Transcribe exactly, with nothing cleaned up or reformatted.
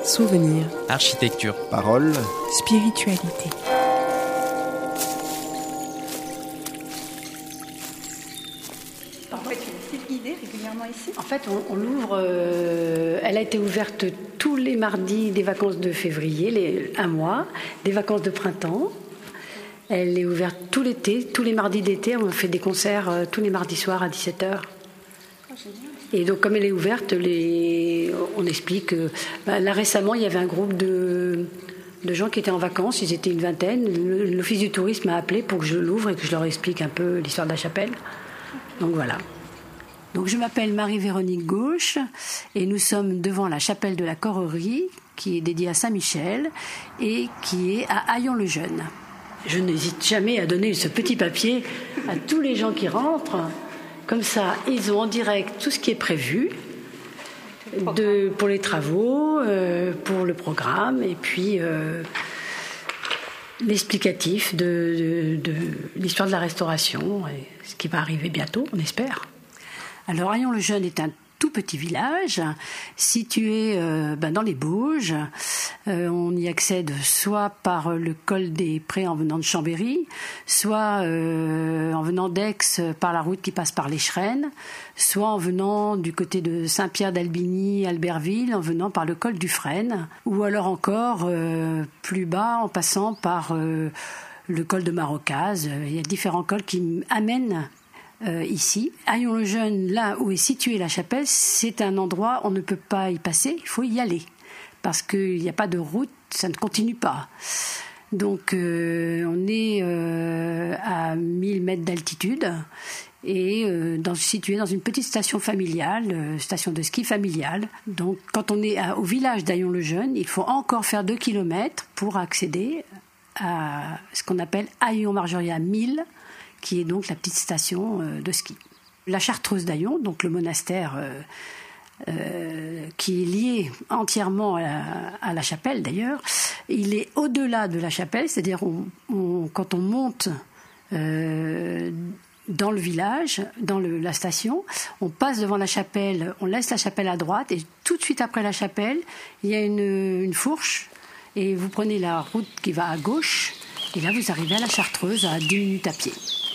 Souvenirs, architecture, parole, spiritualité. En fait, une petite idée régulièrement ici. En fait, on, on l'ouvre. Euh, elle a été ouverte tous les mardis des vacances de février, les, un mois, des vacances de printemps. Elle est ouverte tout l'été, tous les mardis d'été. On fait des concerts euh, tous les mardis soirs à dix-sept heures. Oh, génial. Et donc, comme elle est ouverte, les, on explique. Euh, bah, là, récemment, il y avait un groupe de, de gens qui étaient en vacances. Ils étaient une vingtaine. L'Office du tourisme m'a appelé pour que je l'ouvre et que je leur explique un peu l'histoire de la chapelle. Donc voilà. Donc je m'appelle Marie-Véronique Gauche et nous sommes devant la chapelle de la Correrie qui est dédiée à Saint-Michel et qui est à Haillons-le-Jeune. Je n'hésite jamais à donner ce petit papier à tous les gens qui rentrent. Comme ça, ils ont en direct tout ce qui est prévu de, pour les travaux, euh, pour le programme et puis euh, l'explicatif de, de, de l'histoire de la restauration, et ce qui va arriver bientôt, on espère. Alors, Haillons-le-Jeune est un tout petit village situé euh, ben, dans les Bauges. Euh, on y accède soit par le col des Prés en venant de Chambéry, soit euh, en venant d'Aix par la route qui passe par l'Échrennes, soit en venant du côté de Saint-Pierre d'Albigny, Albertville, en venant par le col du Frêne, ou alors encore euh, plus bas en passant par euh, le col de Marocaz. Il y a différents cols qui amènent Euh, ici. Haillons-le-Jeune, là où est située la chapelle, c'est un endroit où on ne peut pas y passer, il faut y aller. Parce qu'il n'y a pas de route, ça ne continue pas. Donc euh, on est euh, à mille mètres d'altitude et euh, dans, situé dans une petite station familiale, euh, station de ski familiale. Donc quand on est à, au village d'Haillons-le-Jeune, il faut encore faire deux kilomètres pour accéder à ce qu'on appelle Haillons-Margeria mille, qui est donc la petite station euh, de ski. La Chartreuse d'Haillons, donc le monastère euh, euh, qui est lié entièrement à la, à la chapelle d'ailleurs, il est au-delà de la chapelle, c'est-à-dire on, on, quand on monte euh, dans le village, dans le, la station, on passe devant la chapelle, on laisse la chapelle à droite et tout de suite après la chapelle, il y a une, une fourche et vous prenez la route qui va à gauche et là vous arrivez à la Chartreuse à dix minutes à pied.